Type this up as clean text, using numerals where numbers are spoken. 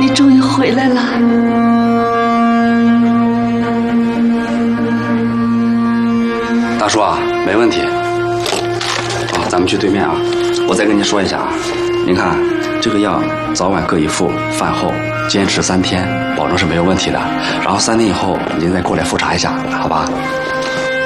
你终于回来了。 大叔啊，没问题。啊，咱们去对面啊。我再跟您说一下啊，您看这个药早晚各一副，饭后坚持3天，保证是没有问题的。然后3天以后您再过来复查一下，好吧？